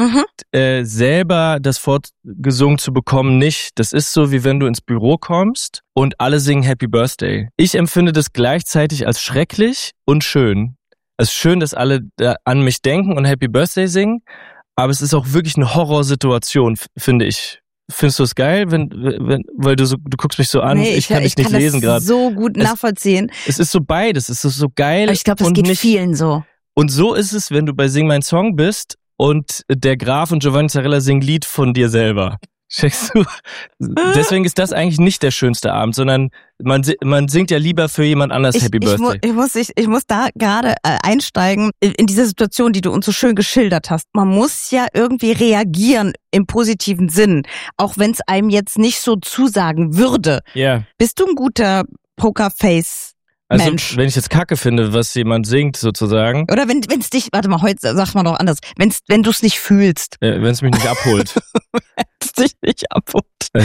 selber das vorgesungen zu bekommen nicht. Das ist so, wie wenn du ins Büro kommst und alle singen Happy Birthday. Ich empfinde das gleichzeitig als schrecklich und schön. Es ist schön, dass alle an mich denken und Happy Birthday singen, aber es ist auch wirklich eine Horrorsituation, finde ich. Findest du es geil, weil du guckst mich so an, nee, ich kann dich nicht lesen gerade. So gut nachvollziehen. Es ist so beides, es ist so geil. Aber ich glaube, das geht vielen so. Und so ist es, wenn du bei Sing Mein Song bist und der Graf und Giovanni Zarella singen Lied von dir selber. Checkst du? Deswegen ist das eigentlich nicht der schönste Abend, sondern man singt ja lieber für jemand anders Happy Birthday. Ich muss da gerade einsteigen in diese Situation, die du uns so schön geschildert hast. Man muss ja irgendwie reagieren im positiven Sinn, auch wenn es einem jetzt nicht so zusagen würde. Ja. Bist du ein guter Pokerface? Also, Mensch. Wenn ich jetzt Kacke finde, was jemand singt, sozusagen. Oder wenn es dich, warte mal, heute sagt man doch anders, wenn du es nicht fühlst. Wenn es mich nicht abholt. Wenn es dich nicht abholt.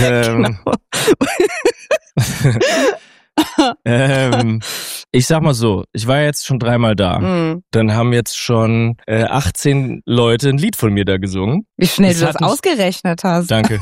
Genau. Ich sag mal so, ich war jetzt schon 3-mal da. Dann haben jetzt schon 18 Leute ein Lied von mir da gesungen. Wie schnell du das ausgerechnet hast. Danke.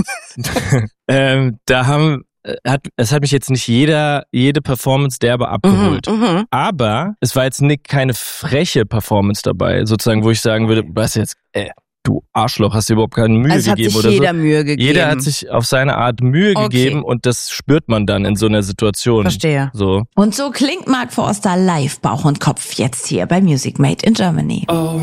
Es hat mich jetzt nicht jede Performance derbe abgeholt. Aber es war jetzt keine freche Performance dabei, sozusagen, wo ich sagen würde, was jetzt, du Arschloch, hast dir überhaupt keine Mühe gegeben oder so. Jeder Mühe gegeben. Jeder hat sich auf seine Art Mühe gegeben und das spürt man dann in so einer Situation. Verstehe. So. Und so klingt Mark Forster live Bauch und Kopf jetzt hier bei Music Made in Germany. Oh